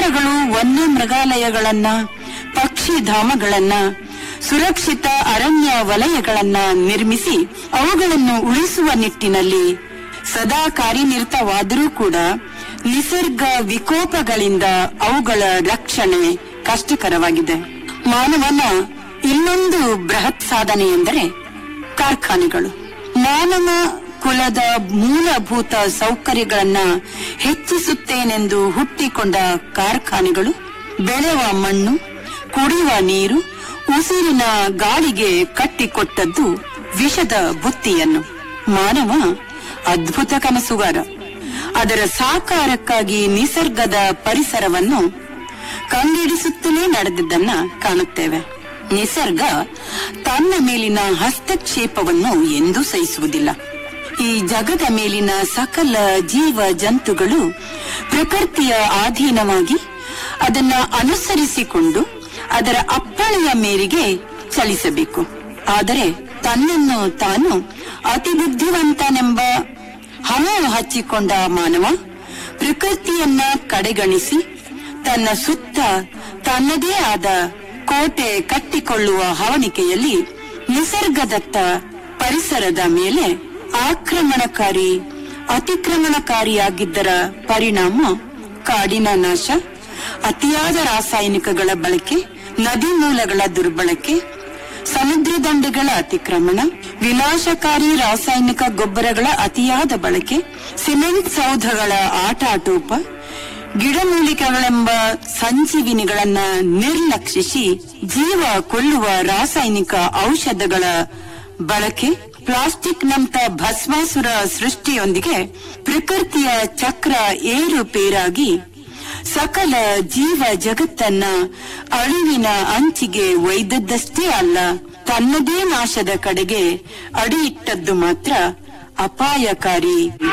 ಸರ್ಕಾರಗಳು ವನ್ಯ ಮೃಗಾಲಯಗಳನ್ನ, ಪಕ್ಷಿಧಾಮಗಳನ್ನ, ಸುರಕ್ಷಿತ ಅರಣ್ಯ ವಲಯಗಳನ್ನ ನಿರ್ಮಿಸಿ ಅವುಗಳನ್ನು ಉಳಿಸುವ ನಿಟ್ಟಿನಲ್ಲಿ ಸದಾ ಕಾರ್ಯನಿರತವಾದರೂ ಕೂಡ ನಿಸರ್ಗ ವಿಕೋಪಗಳಿಂದ ಅವುಗಳ ರಕ್ಷಣೆ ಕಷ್ಟಕರವಾಗಿದೆ. ಮಾನವನ ಇನ್ನೊಂದು ಬೃಹತ್ ಸಾಧನೆ ಎಂದರೆ ಕಾರ್ಖಾನೆಗಳು. ಮಾನವ ಕುಲದ ಮೂಲಭೂತ ಸೌಕರ್ಯಗಳನ್ನ ಹೆಚ್ಚಿಸುತ್ತೇನೆಂದು ಹುಟ್ಟಿಕೊಂಡ ಕಾರ್ಖಾನೆಗಳು ಬೆಳೆವ ಮಣ್ಣು, ಕುಡಿಯುವ ನೀರು, ಉಸಿರಿನ ಗಾಳಿಗೆ ಕಟ್ಟಿಕೊಟ್ಟದ್ದು ವಿಷದ ಬುತ್ತಿಯನ್ನು. ಮಾನವ ಅದ್ಭುತ ಕನಸುಗಾರ. ಅದರ ಸಾಕಾರಕ್ಕಾಗಿ ನಿಸರ್ಗದ ಪರಿಸರವನ್ನು ಕಂಗೆಡಿಸುತ್ತಲೇ ನಡೆದಿದ್ದನ್ನ ಕಾಣುತ್ತೇವೆ. ನಿಸರ್ಗ ತನ್ನ ಮೇಲಿನ ಹಸ್ತಕ್ಷೇಪವನ್ನು ಎಂದೂ ಸಹಿಸುವುದಿಲ್ಲ. ಈ ಜಗದ ಮೇಲಿನ ಸಕಲ ಜೀವ ಜಂತುಗಳು ಪ್ರಕೃತಿಯ ಅಧೀನವಾಗಿ ಅದನ್ನ ಅನುಸರಿಸಿಕೊಂಡು ಅದರ ಅಪ್ಪಣೆಯ ಮೇರೆಗೆ ಚಲಿಸಬೇಕು. ಆದರೆ ತನ್ನನ್ನು ತಾನು ಅತಿ ಬುದ್ಧಿವಂತನೆಂಬ ಹಣವು ಹಚ್ಚಿಕೊಂಡ ಮಾನವ ಪ್ರಕೃತಿಯನ್ನ ಕಡೆಗಣಿಸಿ ತನ್ನ ಸುತ್ತ ತನ್ನದೇ ಆದ ಕೋಟೆ ಕಟ್ಟಿಕೊಳ್ಳುವ ಹವಣಿಕೆಯಲ್ಲಿ ನಿಸರ್ಗದತ್ತ ಪರಿಸರದ ಮೇಲೆ ಅತಿಕ್ರಮಣಕಾರಿಯಾಗಿದ್ದರ ಪರಿಣಾಮ ಕಾಡಿನ ನಾಶ, ಅತಿಯಾದ ರಾಸಾಯನಿಕಗಳ ಬಳಕೆ, ನದಿ ಮೂಲಗಳ ದುರ್ಬಳಕೆ, ಸಮುದ್ರ ದಂಡೆಗಳ ಅತಿಕ್ರಮಣ, ವಿನಾಶಕಾರಿ ರಾಸಾಯನಿಕ ಗೊಬ್ಬರಗಳ ಅತಿಯಾದ ಬಳಕೆ, ಸಿಮೆಂಟ್ ಸೌಧಗಳ ಆಟಾಟೋಪ, ಗಿಡಮೂಲಿಕೆಗಳೆಂಬ ಸಂಜೀವಿನಿಗಳನ್ನ ನಿರ್ಲಕ್ಷಿಸಿ ಜೀವ ಕೊಲ್ಲುವ ರಾಸಾಯನಿಕ ಔಷಧಗಳ ಬಳಕೆ, ಪ್ಲಾಸ್ಟಿಕ್ನಂತ ಭಸ್ಮಾಸುರ ಸೃಷ್ಟಿಯೊಂದಿಗೆ ಪ್ರಕೃತಿಯ ಚಕ್ರ ಏರುಪೇರಾಗಿ ಸಕಲ ಜೀವ ಜಗತ್ತನ್ನ ಅಳಿವಿನ ಅಂಚಿಗೆ ಒಯ್ದದ್ದಷ್ಟೇ ಅಲ್ಲ, ತನ್ನದೇ ನಾಶದ ಕಡೆಗೆ ಅಡಿಯಿಟ್ಟದ್ದು ಮಾತ್ರ ಅಪಾಯಕಾರಿ.